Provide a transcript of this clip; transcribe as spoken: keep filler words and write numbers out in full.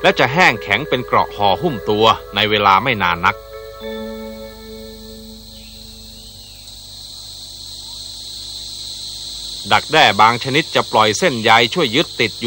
และจะแห้งแข็งเป็นเกราะห่อหุ้มตัวในเวลาไม่นานนักดักแด้บางชนิดจะปล่อยเส้นใยช่วยยึดติด